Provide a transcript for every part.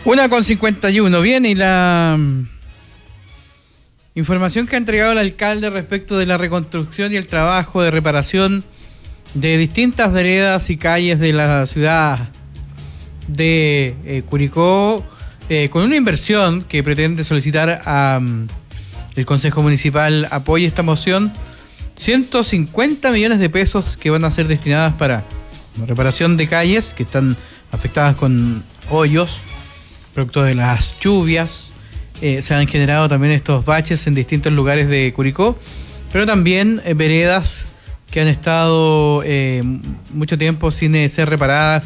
1:51. Bien, y la información que ha entregado el alcalde respecto de la reconstrucción y el trabajo de reparación de distintas veredas y calles de la ciudad de Curicó, con una inversión que pretende solicitar a el Consejo Municipal apoye esta moción, 150 millones de pesos que van a ser destinadas para la reparación de calles que están afectadas con hoyos, producto de las lluvias. Se han generado también estos baches en distintos lugares de Curicó, pero también veredas que han estado mucho tiempo sin ser reparadas,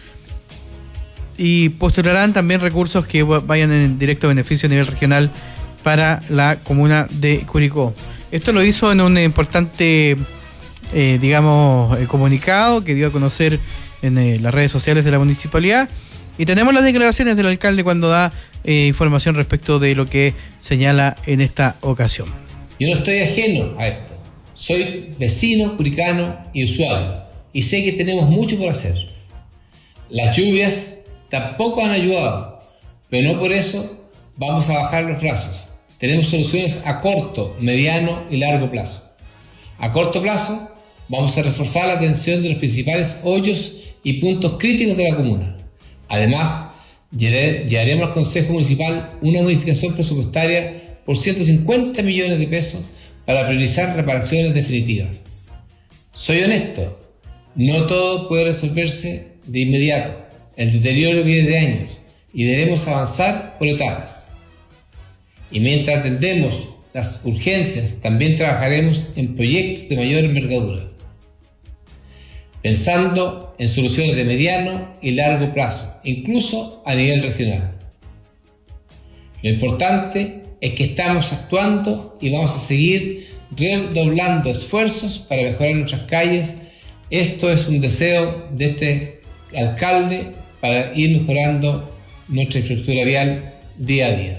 y postularán también recursos que vayan en directo beneficio a nivel regional para la comuna de Curicó. Esto lo hizo en un importante, comunicado que dio a conocer en las redes sociales de la municipalidad, y tenemos las declaraciones del alcalde cuando da información respecto de lo que señala en esta ocasión. Yo no estoy ajeno a esto. Soy vecino, curicano y usuario, y sé que tenemos mucho por hacer. Las lluvias tampoco han ayudado, pero no por eso vamos a bajar los brazos. Tenemos soluciones a corto, mediano y largo plazo. A corto plazo vamos a reforzar la atención de los principales hoyos y puntos críticos de la comuna. Además, llevaremos al Consejo Municipal una modificación presupuestaria por 150 millones de pesos para priorizar reparaciones definitivas. Soy honesto, no todo puede resolverse de inmediato. El deterioro viene de años y debemos avanzar por etapas. Y mientras atendemos las urgencias, también trabajaremos en proyectos de mayor envergadura, pensando en soluciones de mediano y largo plazo, incluso a nivel regional. Lo importante es que estamos actuando y vamos a seguir redoblando esfuerzos para mejorar nuestras calles. Esto es un deseo de este alcalde para ir mejorando nuestra infraestructura vial día a día.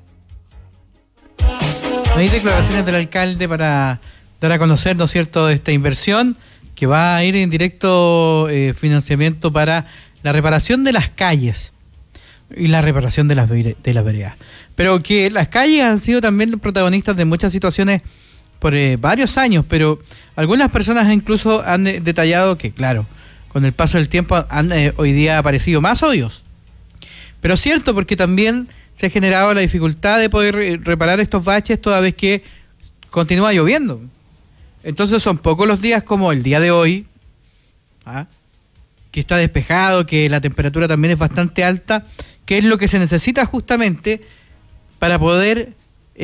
Hay declaraciones del alcalde para dar a conocer, ¿no es cierto?, esta inversión que va a ir en directo financiamiento para la reparación de las calles y la reparación de las veredas. Pero que las calles han sido también protagonistas de muchas situaciones por varios años, pero algunas personas incluso han detallado que, claro, con el paso del tiempo han hoy día aparecido más hoyos. Pero es cierto, porque también se ha generado la dificultad de poder reparar estos baches toda vez que continúa lloviendo. Entonces son pocos los días como el día de hoy, que está despejado, que la temperatura también es bastante alta, que es lo que se necesita justamente para poder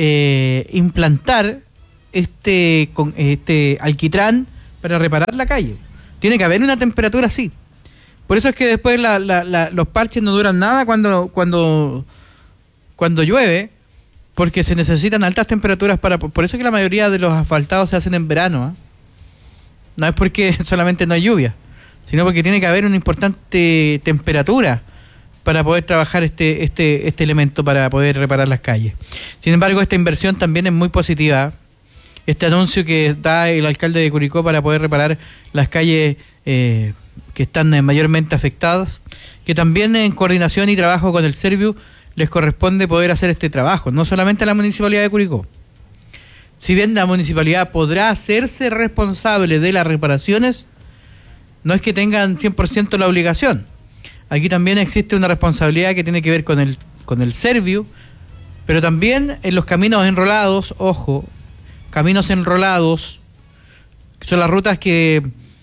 implantar este alquitrán para reparar la calle. Tiene que haber una temperatura así. Por eso es que después los parches no duran nada cuando llueve, porque se necesitan altas temperaturas por eso es que la mayoría de los asfaltados se hacen en verano. No es porque solamente no hay lluvia, sino porque tiene que haber una importante temperatura para poder trabajar este elemento para poder reparar las calles. Sin embargo, esta inversión también es muy positiva. Este anuncio que da el alcalde de Curicó para poder reparar las calles que están mayormente afectadas, que también en coordinación y trabajo con el Serviu les corresponde poder hacer este trabajo, no solamente a la Municipalidad de Curicó. Si bien la Municipalidad podrá hacerse responsable de las reparaciones, no es que tengan 100% la obligación. Aquí también existe una responsabilidad que tiene que ver con el Serviu, pero también en los caminos enrolados, ojo, caminos enrolados, que son las rutas que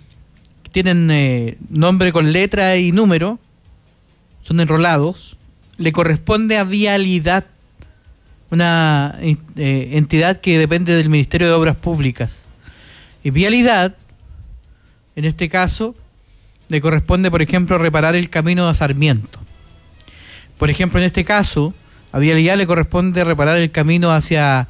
tienen nombre con letra y número, son enrolados, le corresponde a Vialidad, una entidad que depende del Ministerio de Obras Públicas. Y Vialidad, en este caso, le corresponde, por ejemplo, reparar el camino a Sarmiento. Por ejemplo, en este caso, a Vialidad le corresponde reparar el camino hacia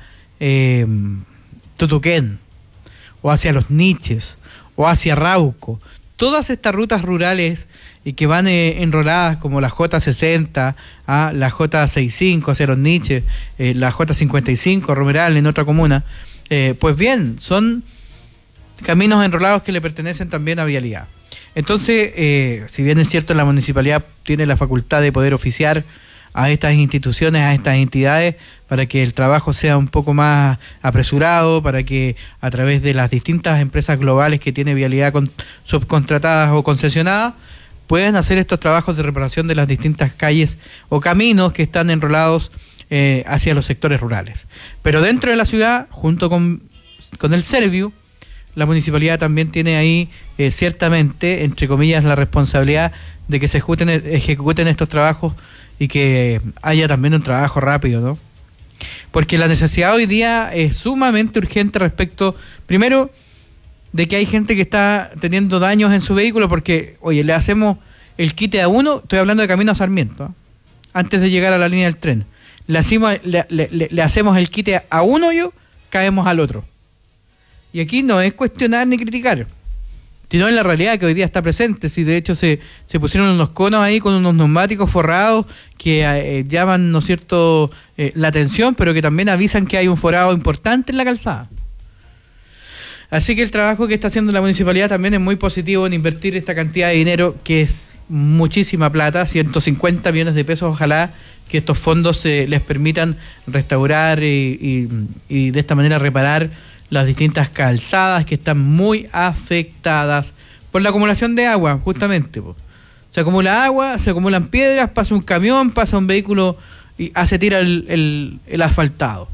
Tutuquén, o hacia Los Niches, o hacia Rauco. Todas estas rutas rurales y que van enroladas, como la J60, la J65 hacia Los Niches, la J55 Romeral en otra comuna, pues bien, son caminos enrolados que le pertenecen también a Vialidad. Entonces, si bien es cierto, la municipalidad tiene la facultad de poder oficiar a estas instituciones, a estas entidades, para que el trabajo sea un poco más apresurado, para que a través de las distintas empresas globales que tiene Vialidad subcontratadas o concesionadas, puedan hacer estos trabajos de reparación de las distintas calles o caminos que están enrolados hacia los sectores rurales. Pero dentro de la ciudad, junto con el Serviu, la municipalidad también tiene ahí ciertamente, entre comillas, la responsabilidad de que se ejecuten estos trabajos y que haya también un trabajo rápido, ¿no? Porque la necesidad hoy día es sumamente urgente respecto, primero, de que hay gente que está teniendo daños en su vehículo porque, oye, le hacemos el quite a uno, estoy hablando de camino a Sarmiento, antes de llegar a la línea del tren, le hacemos el quite a uno caemos al otro. Y aquí no es cuestionar ni criticar, sino en la realidad que hoy día está presente. Si de hecho se pusieron unos conos ahí con unos neumáticos forrados que llaman, ¿no es cierto?, la atención, pero que también avisan que hay un forado importante en la calzada. Así que el trabajo que está haciendo la municipalidad también es muy positivo en invertir esta cantidad de dinero, que es muchísima plata, 150 millones de pesos. Ojalá que estos fondos les permitan restaurar y de esta manera reparar las distintas calzadas que están muy afectadas por la acumulación de agua, justamente. Se acumula agua, se acumulan piedras, pasa un camión, pasa un vehículo y tira el asfaltado.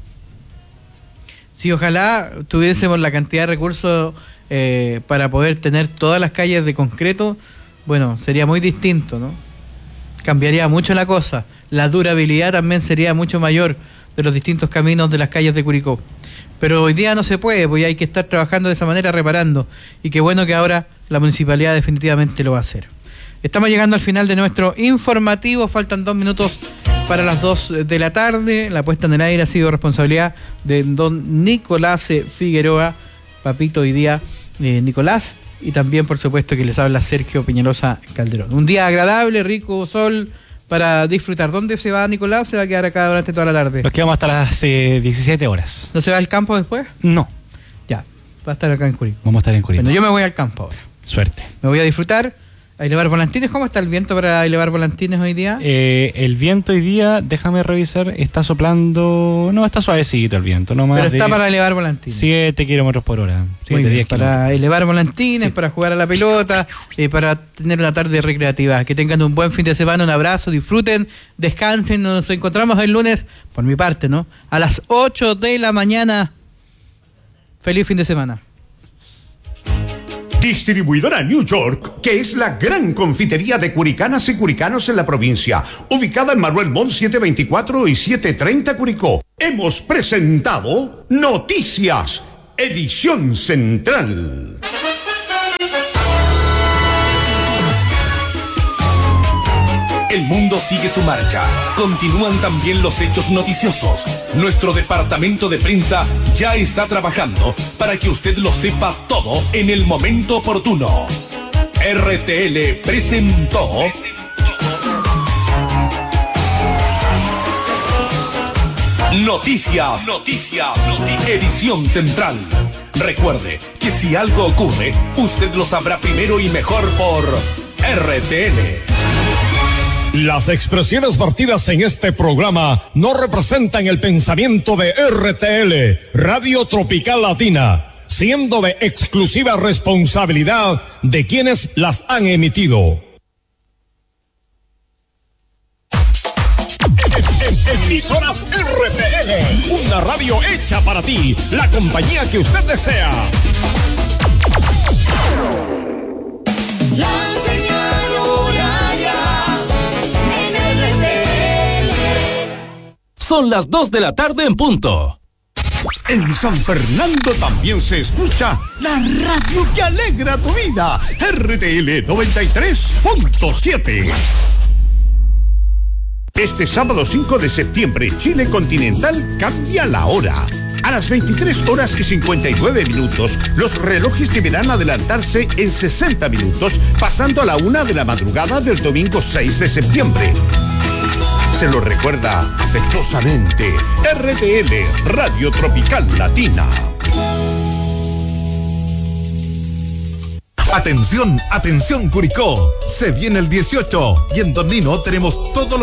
Si ojalá tuviésemos la cantidad de recursos para poder tener todas las calles de concreto, bueno, sería muy distinto, ¿no? Cambiaría mucho la cosa. La durabilidad también sería mucho mayor de los distintos caminos de las calles de Curicó. Pero hoy día no se puede, porque hay que estar trabajando de esa manera, reparando. Y qué bueno que ahora la municipalidad definitivamente lo va a hacer. Estamos llegando al final de nuestro informativo. Faltan 2 minutos para las 2 de la tarde. La puesta en el aire ha sido responsabilidad de don Nicolás Figueroa, papito hoy día Nicolás. Y también, por supuesto, que les habla Sergio Peñalosa Calderón. Un día agradable, rico, sol, para disfrutar. ¿Dónde se va Nicolás? ¿Se va a quedar acá durante toda la tarde? Nos quedamos hasta las 17 horas. ¿No se va al campo después? No. Ya, va a estar acá en Curicó. Vamos a estar en Curicó. Bueno, yo me voy al campo ahora. Suerte. Me voy a disfrutar, a elevar volantines. ¿Cómo está el viento para elevar volantines hoy día? El viento hoy día, déjame revisar, está soplando... No, está suavecito el viento. No más. Pero está para elevar volantines. 7 kilómetros por hora. 7, 10 para elevar volantines, sí, para jugar a la pelota, para tener una tarde recreativa. Que tengan un buen fin de semana, un abrazo, disfruten, descansen. Nos encontramos el lunes, por mi parte, ¿no?, a las 8 de la mañana. Feliz fin de semana. Distribuidora New York, que es la gran confitería de curicanas y curicanos en la provincia, ubicada en Manuel Montt 724 y 730 Curicó. Hemos presentado Noticias, edición central. El mundo sigue su marcha. Continúan también los hechos noticiosos. Nuestro departamento de prensa ya está trabajando para que usted lo sepa todo en el momento oportuno. RTL presentó Noticias, edición central. Recuerde que si algo ocurre, usted lo sabrá primero y mejor por RTL. Las expresiones vertidas en este programa no representan el pensamiento de RTL, Radio Tropical Latina, siendo de exclusiva responsabilidad de quienes las han emitido. Emisoras RTL, una radio hecha para ti, la compañía que usted desea. La señal horaria en RTL. Son las 2 de la tarde en punto. En San Fernando también se escucha la radio que alegra tu vida. RTL 93.7. Este sábado 5 de septiembre, Chile Continental cambia la hora. A las 23 horas y 59 minutos, los relojes deberán adelantarse en 60 minutos, pasando a la 1 de la madrugada del domingo 6 de septiembre. Se lo recuerda afectuosamente RTL, Radio Tropical Latina. Atención, atención Curicó, se viene el 18 y en Don Nino tenemos todo lo